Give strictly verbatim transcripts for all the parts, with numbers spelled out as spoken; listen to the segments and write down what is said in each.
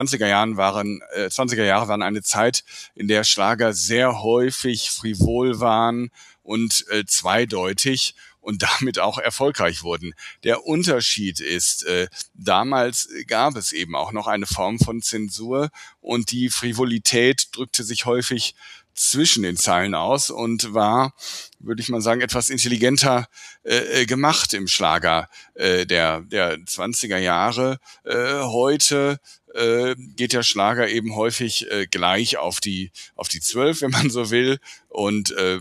zwanziger Jahren waren, äh, zwanziger Jahre waren eine Zeit, in der Schlager sehr häufig frivol waren und äh, zweideutig und damit auch erfolgreich wurden. Der Unterschied ist, äh, damals gab es eben auch noch eine Form von Zensur und die Frivolität drückte sich häufig zwischen den Zeilen aus und war, würde ich mal sagen, etwas intelligenter äh, gemacht im Schlager äh, der der zwanziger Jahre. Äh, heute äh, geht der Schlager eben häufig äh, gleich auf die auf die zwölf, wenn man so will, und äh,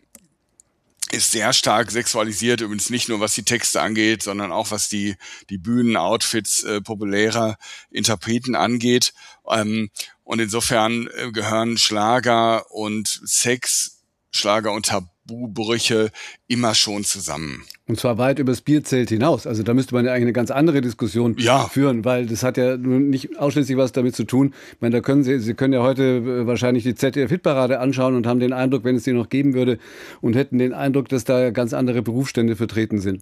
ist sehr stark sexualisiert, übrigens nicht nur was die Texte angeht, sondern auch was die die Bühnenoutfits äh, populärer Interpreten angeht. Ähm, und insofern äh, gehören Schlager und Sex, Schlager und Tabubrüche immer schon zusammen. Und zwar weit übers Bierzelt hinaus. Also da müsste man ja eigentlich eine ganz andere Diskussion ja. führen, weil das hat ja nun nicht ausschließlich was damit zu tun. Ich meine, da können Sie, Sie können ja heute wahrscheinlich die Z D F-Hitparade anschauen und haben den Eindruck, wenn es die noch geben würde, und hätten den Eindruck, dass da ganz andere Berufsstände vertreten sind.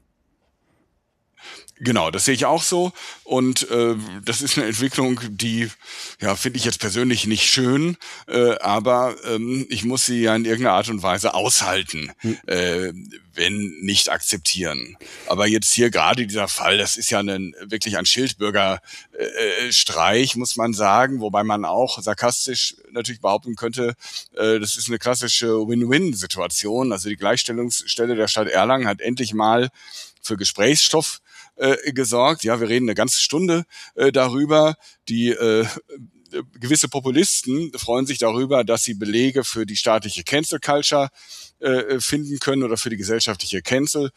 Genau, das sehe ich auch so, und äh, das ist eine Entwicklung, die, ja, finde ich jetzt persönlich nicht schön, äh, aber ähm, ich muss sie ja in irgendeiner Art und Weise aushalten, hm. äh, wenn nicht akzeptieren. Aber jetzt hier gerade dieser Fall, das ist ja ein, wirklich ein Schildbürgerstreich, äh, muss man sagen, wobei man auch sarkastisch natürlich behaupten könnte, äh, das ist eine klassische Win-Win-Situation. Also die Gleichstellungsstelle der Stadt Erlangen hat endlich mal für Gesprächsstoff Äh, gesorgt. Ja, wir reden eine ganze Stunde äh, darüber. Die äh, gewisse Populisten freuen sich darüber, dass sie Belege für die staatliche Cancel Culture äh, finden können oder für die gesellschaftliche Cancel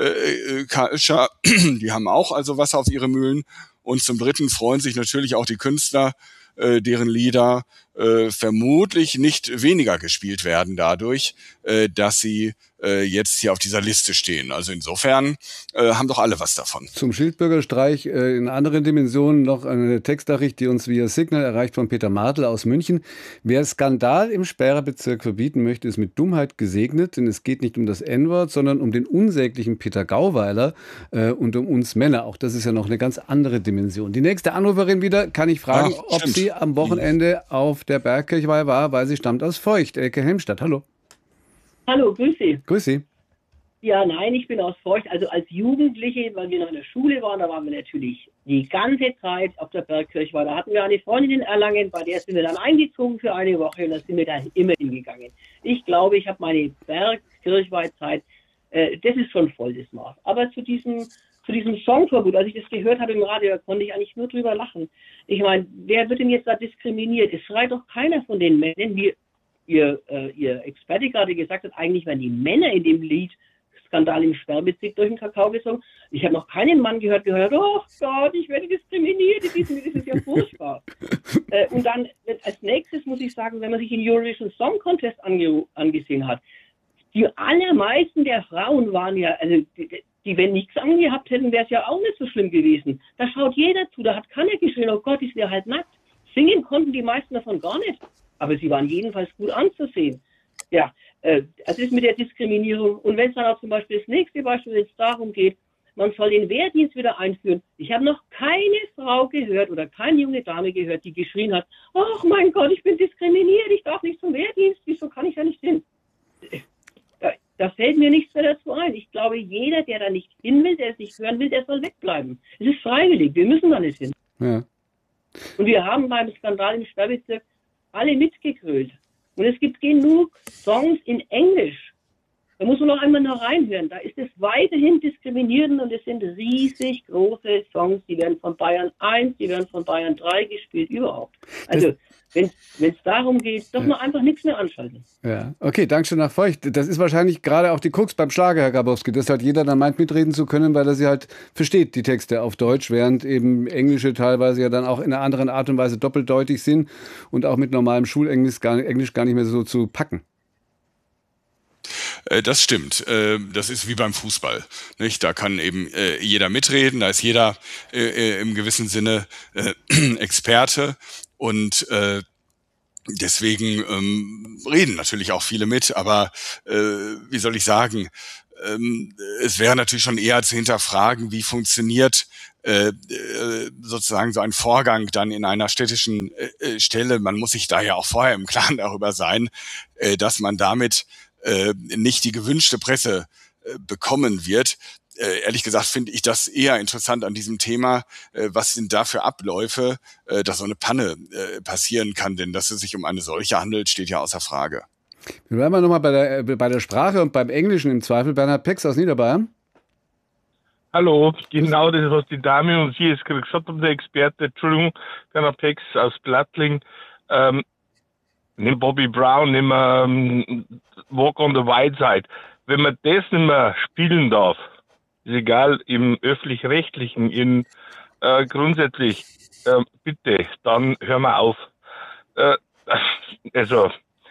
äh, Culture. Die haben auch also Wasser auf ihre Mühlen. Und zum Dritten freuen sich natürlich auch die Künstler, äh, deren Lieder äh, vermutlich nicht weniger gespielt werden dadurch, äh, dass sie äh, jetzt hier auf dieser Liste stehen. Also insofern äh, haben doch alle was davon. Zum Schildbürgerstreich äh, in anderen Dimensionen noch eine Textnachricht, die uns via Signal erreicht, von Peter Martel aus München. Wer Skandal im Sperrbezirk verbieten möchte, ist mit Dummheit gesegnet, denn es geht nicht um das En-Wort, sondern um den unsäglichen Peter Gauweiler äh, und um uns Männer. Auch das ist ja noch eine ganz andere Dimension. Die nächste Anruferin wieder, kann ich fragen, Ach, ob sie am Wochenende auf der Bergkirchweih war, weil sie stammt aus Feucht, Elke Helmstadt. Hallo. Hallo, grüß Sie. Grüß Sie. Ja, nein, ich bin aus Feucht. Also als Jugendliche, weil wir noch in der Schule waren, da waren wir natürlich die ganze Zeit auf der Bergkirchweih. Da hatten wir eine Freundin in Erlangen, bei der sind wir dann eingezogen für eine Woche, und da sind wir da immer hingegangen. Ich glaube, ich habe meine Bergkirchweih-Zeit, äh, das ist schon voll das Maß. Aber zu diesem, zu diesem Songverbot, als ich das gehört habe im Radio, da konnte ich eigentlich nur drüber lachen. Ich meine, wer wird denn jetzt da diskriminiert? Es schreit doch keiner von den Männern, wie ihr, äh, ihr Experte gerade gesagt hat, eigentlich werden die Männer in dem Lied Skandal im Sperrbezirk durch den Kakao gesungen. Ich habe noch keinen Mann gehört, gehört, oh Gott, ich werde diskriminiert, das ist, das ist ja furchtbar. äh, und dann als nächstes muss ich sagen, wenn man sich den Eurovision Song Contest ange angesehen hat, die allermeisten der Frauen waren ja, also die, die wenn nichts angehabt hätten, wäre es ja auch nicht so schlimm gewesen. Da schaut jeder zu, da hat keiner geschrien, oh Gott, ist der halt nackt. Singen konnten die meisten davon gar nicht, aber sie waren jedenfalls gut anzusehen. Ja, äh, also ist mit der Diskriminierung. Und wenn es dann auch zum Beispiel das nächste Beispiel, wenn es darum geht, man soll den Wehrdienst wieder einführen. Ich habe noch keine Frau gehört oder keine junge Dame gehört, die geschrien hat, ach mein Gott, ich bin diskriminiert, ich darf nicht zum Wehrdienst, wieso kann ich da nicht hin? Da, da fällt mir nichts mehr dazu ein. Ich glaube, jeder, der da nicht hin will, der es nicht hören will, der soll wegbleiben. Es ist freiwillig, wir müssen da nicht hin. Ja. Und wir haben beim Skandal im Sperrbezirk alle mitgegrölt. Und es gibt genug Songs in Englisch. Da muss man noch einmal noch reinhören. Da ist es weiterhin diskriminierend, und es sind riesig große Songs. Die werden von Bayern eins, die werden von Bayern drei gespielt, überhaupt. Also, wenn es darum geht, doch ja. mal einfach nichts mehr anschalten. Ja, okay, Dankeschön nach Feucht. Das ist wahrscheinlich gerade auch die Krux beim Schlager, Herr Grabowski, dass halt jeder dann meint, mitreden zu können, weil er sie halt versteht, die Texte auf Deutsch, während eben Englische teilweise ja dann auch in einer anderen Art und Weise doppeldeutig sind und auch mit normalem Schulenglisch gar, Englisch gar nicht mehr so zu packen. Das stimmt. Das ist wie beim Fußball, nicht? Da kann eben jeder mitreden, da ist jeder im gewissen Sinne Experte, und deswegen reden natürlich auch viele mit, aber wie soll ich sagen, es wäre natürlich schon eher zu hinterfragen, wie funktioniert äh, äh, sozusagen so ein Vorgang dann in einer städtischen äh, Stelle. Man muss sich da ja auch vorher im Klaren darüber sein, äh, dass man damit äh, nicht die gewünschte Presse äh, bekommen wird. Äh, ehrlich gesagt finde ich das eher interessant an diesem Thema. Äh, was sind da für Abläufe, äh, dass so eine Panne äh, passieren kann? Denn dass es sich um eine solche handelt, steht ja außer Frage. Wir bleiben nochmal bei der, bei der Sprache und beim Englischen im Zweifel. Bernhard Pex aus Niederbayern. Hallo, genau das, was die Dame und Sie jetzt gerade gesagt haben, der Experte, Entschuldigung, Bernhard Pex aus Blattling. Ähm, nimm Bobby Brown, nimm ähm, Walk on the Wild Side. Wenn man das nicht mehr spielen darf, ist egal, im Öffentlich-Rechtlichen, in äh, grundsätzlich, äh, bitte, dann hören wir auf. Äh, also,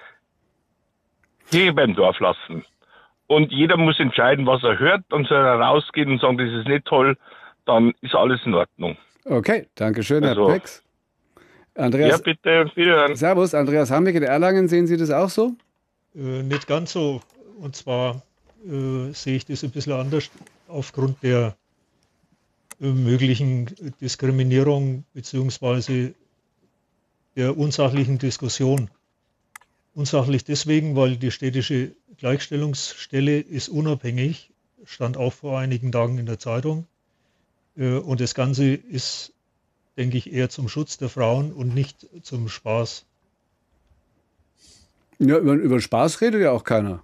hier beim Dorf lassen. Und jeder muss entscheiden, was er hört, dann soll er rausgehen und sagen, das ist nicht toll, dann ist alles in Ordnung. Okay, danke schön, Herr Also, Pex. Andreas, ja, bitte, wiederhören. Servus, Andreas Hambeck in Erlangen, sehen Sie das auch so? Äh, nicht ganz so. Und zwar äh, sehe ich das ein bisschen anders aufgrund der äh, möglichen Diskriminierung bzw. der unsachlichen Diskussion. Unsachlich deswegen, weil die städtische Gleichstellungsstelle ist unabhängig, stand auch vor einigen Tagen in der Zeitung. Äh, und das Ganze ist, denke ich, eher zum Schutz der Frauen und nicht zum Spaß. Ja, über, über Spaß redet ja auch keiner.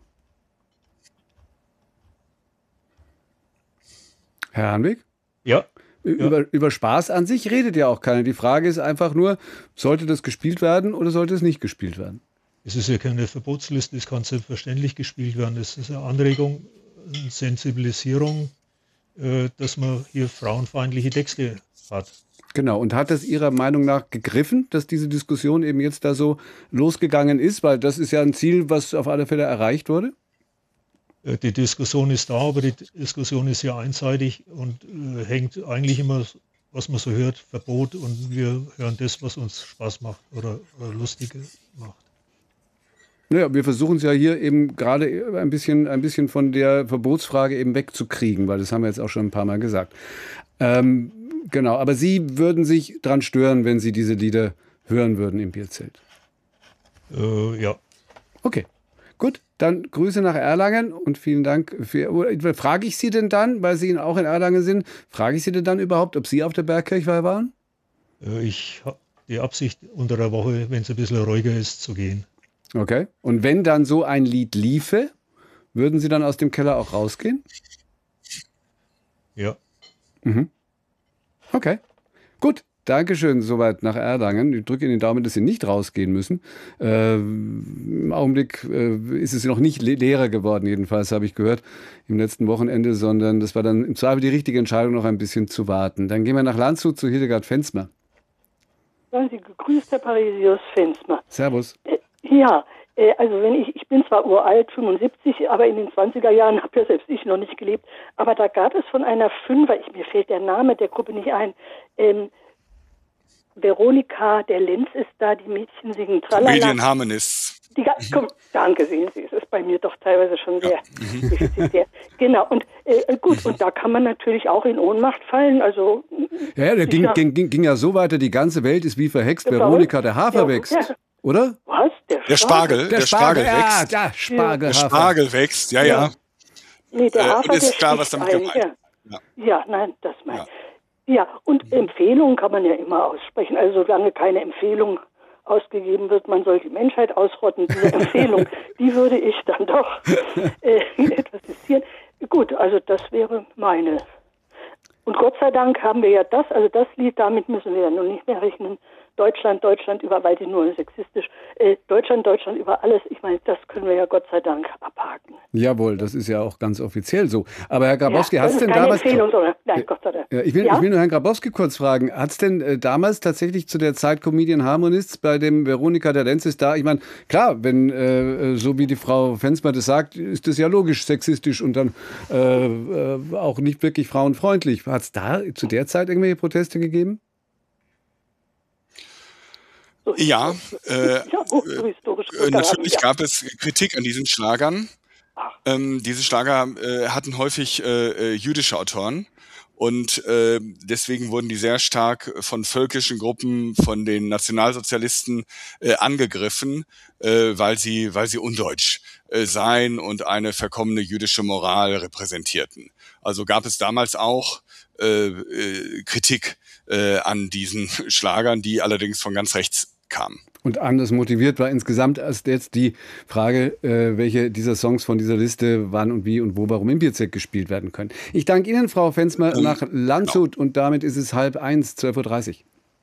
Herr Hanwig? Ja. Über, ja. über Spaß an sich redet ja auch keiner. Die Frage ist einfach nur, sollte das gespielt werden oder sollte es nicht gespielt werden? Es ist ja keine Verbotsliste, es kann selbstverständlich gespielt werden. Es ist eine Anregung, eine Sensibilisierung, äh, dass man hier frauenfeindliche Texte hat. Genau, und hat das Ihrer Meinung nach gegriffen, dass diese Diskussion eben jetzt da so losgegangen ist? Weil das ist ja ein Ziel, was auf alle Fälle erreicht wurde. Die Diskussion ist da, aber die Diskussion ist ja einseitig und äh, hängt eigentlich immer, was man so hört, Verbot, und wir hören das, was uns Spaß macht oder, oder lustig macht. Naja, wir versuchen es ja hier eben gerade ein bisschen, ein bisschen von der Verbotsfrage eben wegzukriegen, weil das haben wir jetzt auch schon ein paar Mal gesagt. Ähm, genau, aber Sie würden sich dran stören, wenn Sie diese Lieder hören würden im Bierzelt? Äh, ja. Okay. Gut, dann Grüße nach Erlangen und vielen Dank für. Frage ich Sie denn dann, weil Sie auch in Erlangen sind, frage ich Sie denn dann überhaupt, ob Sie auf der Bergkirchweih waren? Ich habe die Absicht, unter der Woche, wenn es ein bisschen ruhiger ist, zu gehen. Okay. Und wenn dann so ein Lied liefe, würden Sie dann aus dem Keller auch rausgehen? Ja. Mhm. Okay. Gut. Dankeschön, soweit nach Erlangen. Ich drücke Ihnen den Daumen, dass Sie nicht rausgehen müssen. Äh, Im Augenblick äh, ist es noch nicht le- leerer geworden, jedenfalls habe ich gehört, im letzten Wochenende, sondern das war dann im Zweifel die richtige Entscheidung, noch ein bisschen zu warten. Dann gehen wir nach Landshut zu Hildegard Fensmer. Seien Sie gegrüßt, Herr Parisius Fensmer. Servus. Äh, ja, äh, also wenn ich, ich bin zwar uralt, fünfundsiebzig, aber in den zwanziger Jahren habe ja selbst ich noch nicht gelebt, aber da gab es von einer Fünfer, ich, mir fällt der Name der Gruppe nicht ein, ähm, Veronika, der Lenz ist da, die Mädchen singen Tralala. Comedian Harmonists. Die, komm, danke, sehen Sie, es ist bei mir doch teilweise schon sehr ja. defizitär. Genau, und äh, gut, und da kann man natürlich auch in Ohnmacht fallen. Also, ja, ja, der ging, ja, ging, ging, ging ja so weiter, die ganze Welt ist wie verhext, der Veronika, der Hafer ja, wächst, ja. oder? Was? Der, der Spargel, der, der Spargel, Spargel wächst. Ja, ja, Spargel, der Spargel wächst, ja, ja. ja. Nee, der Hafer, äh, ist der klar, was damit ein, gemeint ja. Ja. ja, nein, das meine ich. Ja, und Empfehlungen kann man ja immer aussprechen. Also solange keine Empfehlung ausgegeben wird, man soll die Menschheit ausrotten, diese Empfehlung, die würde ich dann doch äh, etwas zitieren. Gut, also das wäre meine. Und Gott sei Dank haben wir ja das, also das Lied, damit müssen wir ja nun nicht mehr rechnen. Deutschland, Deutschland über, weil die nur sexistisch, äh, Deutschland, Deutschland über alles. Ich meine, das können wir ja Gott sei Dank abhaken. Jawohl, das ist ja auch ganz offiziell so. Aber Herr Grabowski, ja, hat es denn keine damals... Empfehlung, sondern, nein, Gott sei Dank. Ja, ich, will, ja? ich will nur Herrn Grabowski kurz fragen, hat es denn äh, damals tatsächlich zu der Zeit Comedian Harmonists bei dem Veronika der Lenz ist da, ich meine, klar, wenn, äh, so wie die Frau Fensmer das sagt, ist das ja logisch sexistisch und dann äh, äh, auch nicht wirklich frauenfreundlich. Hat es da zu der Zeit irgendwelche Proteste gegeben? Ja, äh, ja oh, äh, natürlich ja. gab es Kritik an diesen Schlagern. Ähm, diese Schlager äh, hatten häufig äh, jüdische Autoren Und äh, deswegen wurden die sehr stark von völkischen Gruppen, von den Nationalsozialisten äh, angegriffen, äh, weil sie, weil sie undeutsch äh, seien und eine verkommene jüdische Moral repräsentierten. Also gab es damals auch äh, äh, Kritik äh, an diesen Schlagern, die allerdings von ganz rechts kamen. Und anders motiviert war insgesamt erst jetzt die Frage, äh, welche dieser Songs von dieser Liste wann und wie und wo, warum im Bierzelt gespielt werden können. Ich danke Ihnen, Frau Fensmer, um, nach Landshut. Genau. Und damit ist es halb eins, zwölf Uhr dreißig.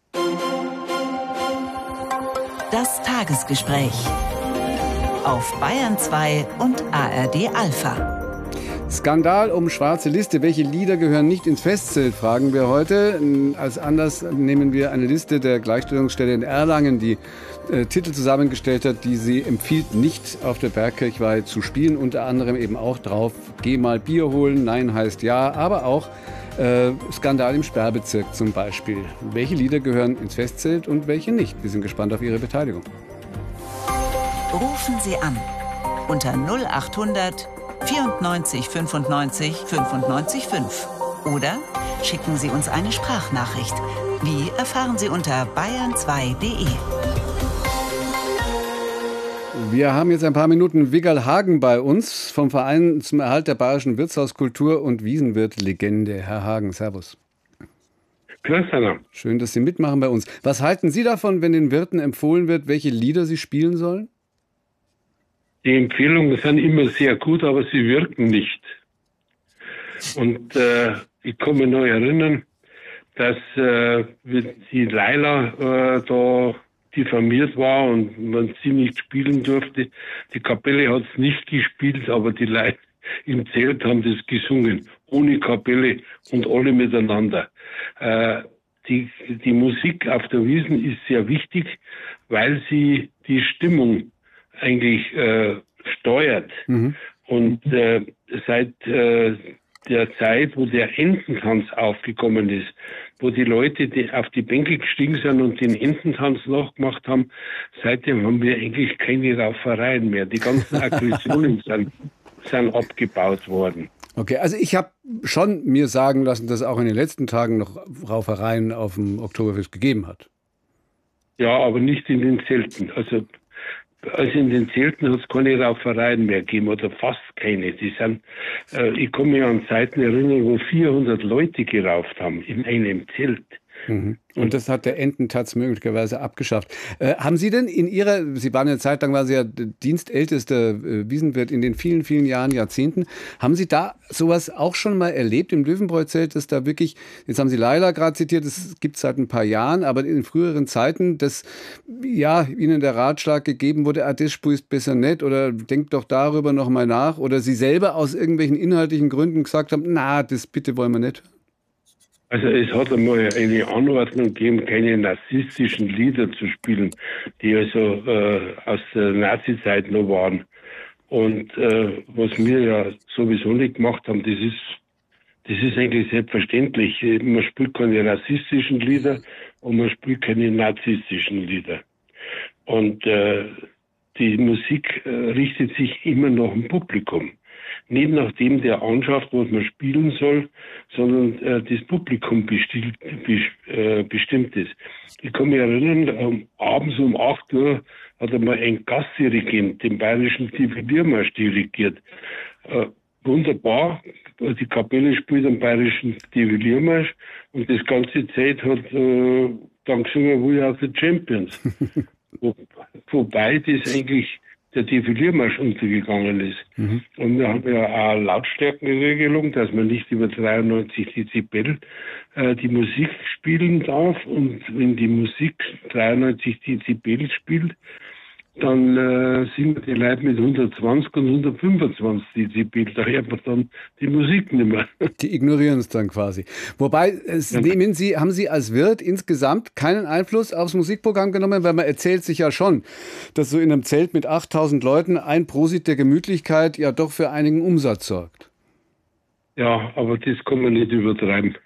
Das Tagesgespräch auf Bayern zwei und A R D Alpha. Skandal um schwarze Liste. Welche Lieder gehören nicht ins Festzelt, fragen wir heute. Als Anlass nehmen wir eine Liste der Gleichstellungsstelle in Erlangen, die äh, Titel zusammengestellt hat, die sie empfiehlt, nicht auf der Bergkirchweih zu spielen. Unter anderem eben auch drauf, geh mal Bier holen, nein heißt ja, aber auch äh, Skandal im Sperrbezirk zum Beispiel. Welche Lieder gehören ins Festzelt und welche nicht? Wir sind gespannt auf Ihre Beteiligung. Rufen Sie an unter null acht hundert vierundneunzig fünfundneunzig fünfundneunzig fünf oder schicken Sie uns eine Sprachnachricht. Wie erfahren Sie unter bayern zwei punkt de. Wir haben jetzt ein paar Minuten Wiggal Hagen bei uns vom Verein zum Erhalt der bayerischen Wirtshauskultur und Wiesenwirt-Legende. Herr Hagen, servus. Grüß dich. Schön, dass Sie mitmachen bei uns. Was halten Sie davon, wenn den Wirten empfohlen wird, welche Lieder sie spielen sollen? Die Empfehlungen sind immer sehr gut, aber sie wirken nicht. Und äh, ich kann mich noch erinnern, dass äh, die Leila äh, da diffamiert war und man sie nicht spielen durfte. Die Kapelle hat es nicht gespielt, aber die Leute im Zelt haben das gesungen, ohne Kapelle und alle miteinander. Äh, die, die Musik auf der Wiesn ist sehr wichtig, weil sie die Stimmung eigentlich äh, steuert. Mhm. Und äh, seit äh, der Zeit, wo der Ententanz aufgekommen ist, wo die Leute die auf die Bänke gestiegen sind und den Ententanz nachgemacht haben, seitdem haben wir eigentlich keine Raufereien mehr. Die ganzen Aggressionen sind, sind abgebaut worden. Okay, also ich habe schon mir sagen lassen, dass es auch in den letzten Tagen noch Raufereien auf dem Oktoberfest gegeben hat. Ja, aber nicht in den Zelten. Also Also in den Zelten hat es keine Raufereien mehr gegeben oder fast keine. Die sind, äh, ich kann mich an Zeiten erinnern, wo vierhundert Leute gerauft haben in einem Zelt. Mhm. Und das hat der Ententanz möglicherweise abgeschafft. Äh, haben Sie denn in Ihrer, Sie waren eine Zeit lang, waren Sie ja dienstältester äh, Wiesenwirt in den vielen, vielen Jahren, Jahrzehnten, haben Sie da sowas auch schon mal erlebt im Löwenbräu-Zelt, dass da wirklich, jetzt haben Sie Leila gerade zitiert, das gibt es seit ein paar Jahren, aber in früheren Zeiten, dass ja Ihnen der Ratschlag gegeben wurde, ah, das spielst besser nicht oder denkt doch darüber noch mal nach oder Sie selber aus irgendwelchen inhaltlichen Gründen gesagt haben, na, das bitte wollen wir nicht? Also es hat einmal eine Anordnung gegeben, keine narzisstischen Lieder zu spielen, die also äh, aus der Nazi-Zeit noch waren. Und äh, was wir ja sowieso nicht gemacht haben, das ist, das ist eigentlich selbstverständlich. Man spielt keine rassistischen Lieder und man spielt keine narzisstischen Lieder. Und äh, die Musik äh, richtet sich immer nach dem Publikum. Nicht nach dem, der anschafft, was man spielen soll, sondern äh, das Publikum bestimmt, äh, bestimmt ist. Ich kann mich erinnern, ähm, abends um acht Uhr hat einmal ein Gastdirigent den bayerischen Dividiermarsch dirigiert. Äh, wunderbar, die Kapelle spielt den bayerischen Dividiermarsch und das ganze Zeit hat äh, dann gesungen We Are the Champions. Wo, wobei das eigentlich der Defiliermarsch untergegangen ist. Mhm. Und wir haben ja auch eine Lautstärkenregelung, dass man nicht über dreiundneunzig Dezibel äh, die Musik spielen darf. Und wenn die Musik dreiundneunzig Dezibel spielt, dann äh, singen die Leute mit hundertzwanzig und hundertfünfundzwanzig Dezibel. Da hört man dann die Musik nicht mehr. Die ignorieren es dann quasi. Wobei, es ja. nehmen Sie, haben Sie als Wirt insgesamt keinen Einfluss aufs Musikprogramm genommen? Weil man erzählt sich ja schon, dass so in einem Zelt mit achttausend Leuten ein Prosit der Gemütlichkeit ja doch für einigen Umsatz sorgt. Ja, aber das kann man nicht übertreiben.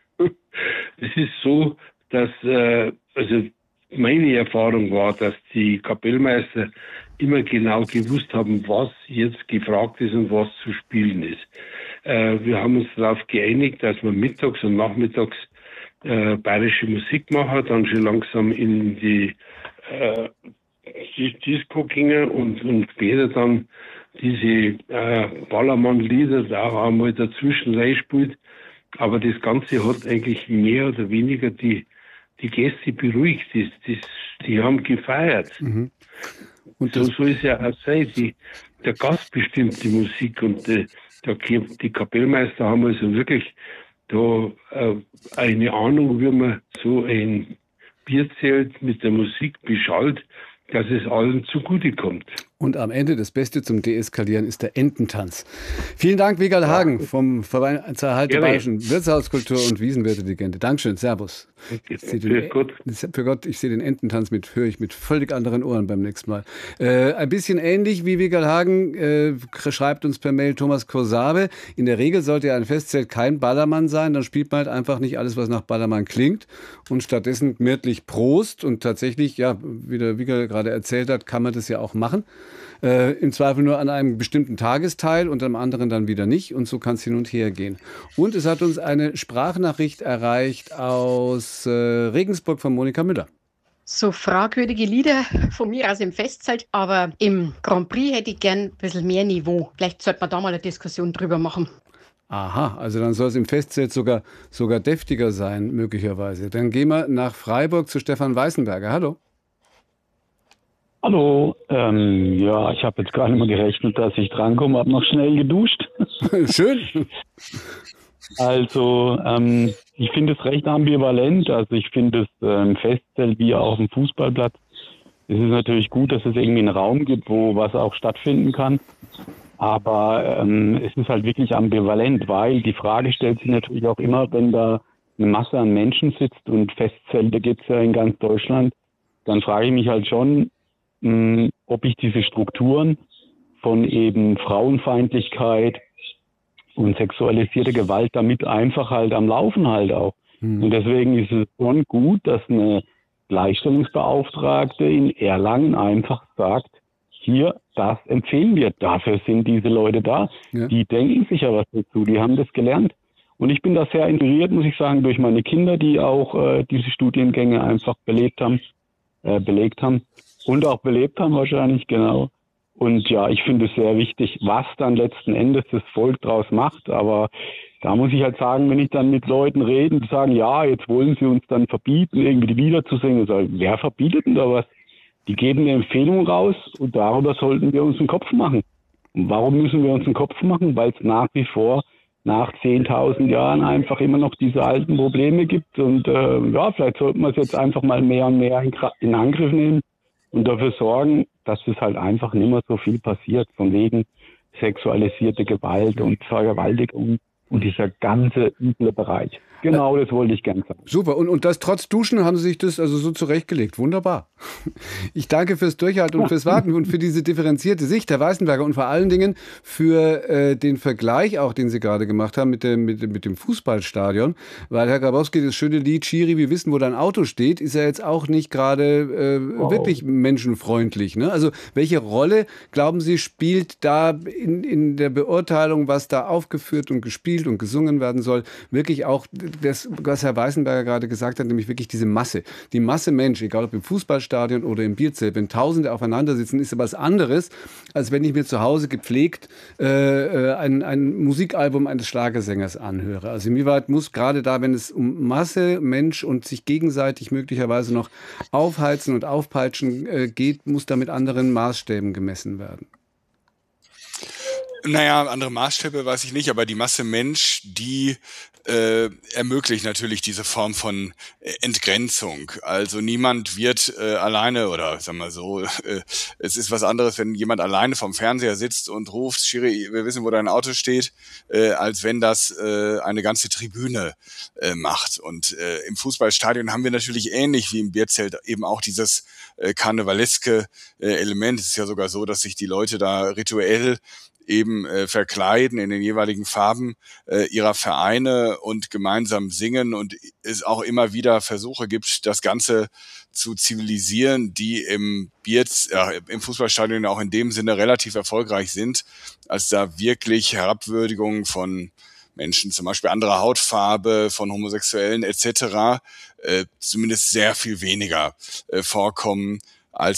Es ist so, dass, äh, also meine Erfahrung war, dass die Kapellmeister immer genau gewusst haben, was jetzt gefragt ist und was zu spielen ist. Äh, wir haben uns darauf geeinigt, dass wir mittags und nachmittags äh, bayerische Musik machen, dann schon langsam in die äh, Disco gingen und, und später dann diese äh, Ballermann-Lieder da auch einmal dazwischen reinspielt. Aber das Ganze hat eigentlich mehr oder weniger die, die Gäste beruhigt. Die, die, die haben gefeiert. Mhm. Und so soll es ja auch sein. Die, der Gast bestimmt die Musik und die, der, die Kapellmeister haben also wirklich da äh, eine Ahnung, wie man so ein Bierzelt mit der Musik beschallt, dass es allen zugutekommt. Und am Ende das Beste zum Deeskalieren ist der Ententanz. Vielen Dank, Wiegald Hagen vom Verein zur Erhalt der bayerischen Wirtshauskultur und Wiesenwirte-Legende. Dankeschön, Servus. Ich sehe den, für, Gott. für Gott, ich sehe den Ententanz mit, höre ich mit völlig anderen Ohren beim nächsten Mal. Äh, ein bisschen ähnlich wie Wiegald Hagen äh, schreibt uns per Mail Thomas Korsabe. In der Regel sollte ja ein Festzelt kein Ballermann sein, dann spielt man halt einfach nicht alles, was nach Ballermann klingt und stattdessen gemütlich Prost und tatsächlich, ja, wie der Wiegald gerade erzählt hat, kann man das ja auch machen. Äh, im Zweifel nur an einem bestimmten Tagesteil und am anderen dann wieder nicht. Und so kann es hin und her gehen. Und es hat uns eine Sprachnachricht erreicht aus äh, Regensburg von Monika Müller. So fragwürdige Lieder von mir aus im Festzelt, aber im Grand Prix hätte ich gern ein bisschen mehr Niveau. Vielleicht sollte man da mal eine Diskussion drüber machen. Aha, also dann soll es im Festzelt sogar, sogar deftiger sein, möglicherweise. Dann gehen wir nach Freiburg zu Stefan Weißenberger. Hallo. Hallo, ähm, ja, ich habe jetzt gar nicht mehr gerechnet, dass ich drankomme, habe noch schnell geduscht. Schön. Also, ähm, ich finde es recht ambivalent. Also ich finde es ähm, Festzelt wie auch auf dem Fußballplatz. Es ist natürlich gut, dass es irgendwie einen Raum gibt, wo was auch stattfinden kann. Aber ähm, es ist halt wirklich ambivalent, weil die Frage stellt sich natürlich auch immer, wenn da eine Masse an Menschen sitzt und Festzelte gibt es ja in ganz Deutschland, dann frage ich mich halt schon, ob ich diese Strukturen von eben Frauenfeindlichkeit und sexualisierte Gewalt damit einfach halt am Laufen halt auch. Mhm. Und deswegen ist es schon gut, dass eine Gleichstellungsbeauftragte in Erlangen einfach sagt, hier, das empfehlen wir, dafür sind diese Leute da. Ja. Die denken sich ja was dazu, die haben das gelernt. Und ich bin da sehr inspiriert, muss ich sagen, durch meine Kinder, die auch äh, diese Studiengänge einfach belebt haben, äh, belegt haben. Und auch belebt haben wahrscheinlich, genau. Und ja, ich finde es sehr wichtig, was dann letzten Endes das Volk draus macht. Aber da muss ich halt sagen, wenn ich dann mit Leuten rede, die sagen, ja, jetzt wollen sie uns dann verbieten, irgendwie die Lieder zu singen. Ich sage, wer verbietet denn da was? Die geben eine Empfehlung raus und darüber sollten wir uns einen Kopf machen. Und warum müssen wir uns einen Kopf machen? Weil es nach wie vor nach zehntausend Jahren einfach immer noch diese alten Probleme gibt. Und äh, ja, vielleicht sollten wir es jetzt einfach mal mehr und mehr in, in Angriff nehmen. Und dafür sorgen, dass es halt einfach nicht mehr so viel passiert, von wegen sexualisierte Gewalt und Vergewaltigung und dieser ganze üble Bereich. Genau, das wollte ich gerne sagen. Super. Und, und das trotz Duschen haben Sie sich das also so zurechtgelegt. Wunderbar. Ich danke fürs Durchhalten und fürs Warten und für diese differenzierte Sicht, Herr Weißenberger, und vor allen Dingen für äh, den Vergleich auch, den Sie gerade gemacht haben mit dem, mit, mit dem Fußballstadion. Weil, Herr Grabowski, das schöne Lied Schiri, wir wissen, wo dein Auto steht, ist ja jetzt auch nicht gerade äh, wow. wirklich menschenfreundlich. Ne? Also welche Rolle, glauben Sie, spielt da in, in der Beurteilung, was da aufgeführt und gespielt und gesungen werden soll, wirklich auch das, was Herr Weißenberger gerade gesagt hat, nämlich wirklich diese Masse. Die Masse Mensch, egal ob im Fußballstadion oder im Bierzelt, wenn Tausende aufeinander sitzen, ist was anderes, als wenn ich mir zu Hause gepflegt äh, ein, ein Musikalbum eines Schlagersängers anhöre. Also inwieweit muss gerade da, wenn es um Masse, Mensch und sich gegenseitig möglicherweise noch aufheizen und aufpeitschen äh, geht, muss da mit anderen Maßstäben gemessen werden? Naja, andere Maßstäbe weiß ich nicht, aber die Masse Mensch, die äh, ermöglicht natürlich diese Form von äh, Entgrenzung. Also niemand wird äh, alleine, oder sagen wir so, äh, es ist was anderes, wenn jemand alleine vorm Fernseher sitzt und ruft, Schiri, wir wissen, wo dein Auto steht, äh, als wenn das äh, eine ganze Tribüne äh, macht. Und äh, im Fußballstadion haben wir natürlich ähnlich wie im Bierzelt eben auch dieses äh, karnevaleske äh, Element. Es ist ja sogar so, dass sich die Leute da rituell eben äh, verkleiden in den jeweiligen Farben äh, ihrer Vereine und gemeinsam singen und es auch immer wieder Versuche gibt, das Ganze zu zivilisieren, die im Bierz, äh, im Fußballstadion auch in dem Sinne relativ erfolgreich sind, als da wirklich Herabwürdigungen von Menschen, zum Beispiel anderer Hautfarbe, von Homosexuellen et cetera, äh, zumindest sehr viel weniger äh, vorkommen